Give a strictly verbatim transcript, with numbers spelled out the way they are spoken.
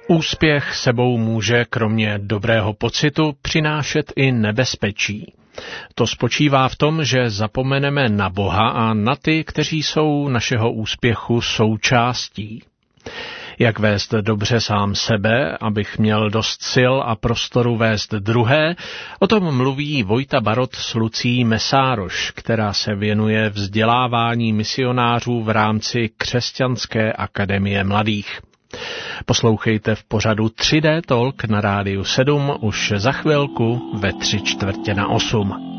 Úspěch sebou může kromě dobrého pocitu přinášet i nebezpečí. To spočívá v tom, že zapomeneme na Boha a na ty, kteří jsou našeho úspěchu součástí. Jak vést dobře sám sebe, abych měl dost sil a prostoru vést druhé, o tom mluví Vojta Barot s Lucí Mesároš, která se věnuje vzdělávání misionářů v rámci Křesťanské akademie mladých. Poslouchejte v pořadu tři dé Talk na Rádiu sedm už za chvilku ve tři čtvrtě na osm.